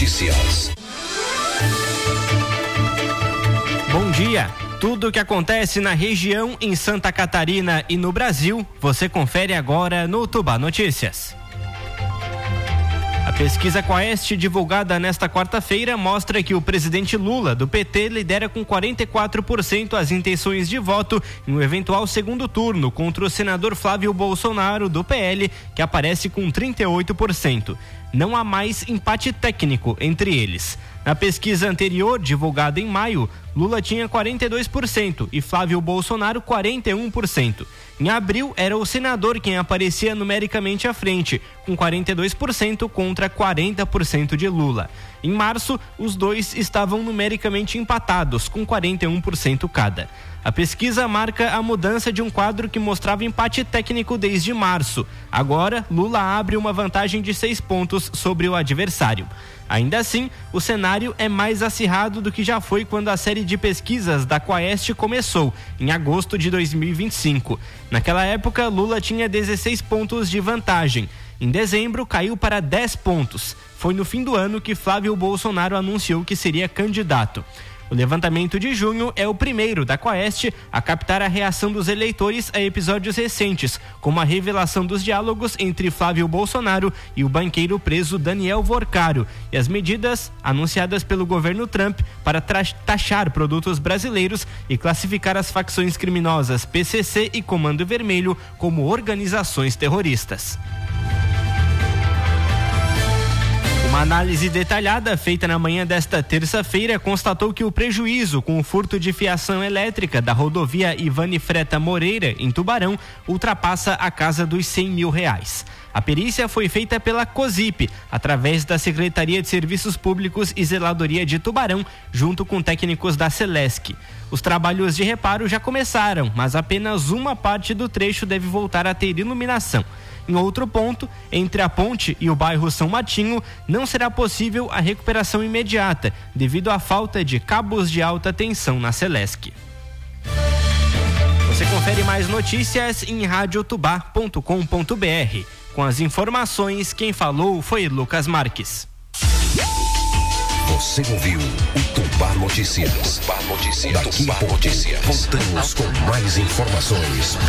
Notícias. Bom dia. Tudo o que acontece na região, em Santa Catarina e no Brasil, você confere agora no Tubá Notícias. A pesquisa Quaest, divulgada nesta quarta-feira, mostra que o presidente Lula, do PT, lidera com 44% as intenções de voto em um eventual segundo turno contra o senador Flávio Bolsonaro, do PL, que aparece com 38%. Não há mais empate técnico entre eles. Na pesquisa anterior, divulgada em maio, Lula tinha 42% e Flávio Bolsonaro 41%. Em abril, era o senador quem aparecia numericamente à frente, com 42% contra 40% de Lula. Em março, os dois estavam numericamente empatados, com 41% cada. A pesquisa marca a mudança de um quadro que mostrava empate técnico desde março. Agora, Lula abre uma vantagem de 6 pontos sobre o adversário. Ainda assim, o cenário é mais acirrado do que já foi quando a série de pesquisas da Quaest começou, em agosto de 2025. Naquela época, Lula tinha 16 pontos de vantagem. Em dezembro, caiu para 10 pontos. Foi no fim do ano que Flávio Bolsonaro anunciou que seria candidato. O levantamento de junho é o primeiro da Quaest a captar a reação dos eleitores a episódios recentes, como a revelação dos diálogos entre Flávio Bolsonaro e o banqueiro preso Daniel Vorcaro e as medidas anunciadas pelo governo Trump para taxar produtos brasileiros e classificar as facções criminosas PCC e Comando Vermelho como organizações terroristas. Uma análise detalhada feita na manhã desta terça-feira constatou que o prejuízo com o furto de fiação elétrica da rodovia Ivani Freta Moreira, em Tubarão, ultrapassa a casa dos R$100 mil. A perícia foi feita pela COSIP, através da Secretaria de Serviços Públicos e Zeladoria de Tubarão, junto com técnicos da Celesc. Os trabalhos de reparo já começaram, mas apenas uma parte do trecho deve voltar a ter iluminação. Em outro ponto, entre a ponte e o bairro São Matinho, não será possível a recuperação imediata, devido à falta de cabos de alta tensão na Celesc. Você confere mais notícias em radiotubá.com.br. Com as informações, quem falou foi Lucas Marques. Você ouviu o Tubá Notícias. Daqui a pouco, voltamos com mais informações.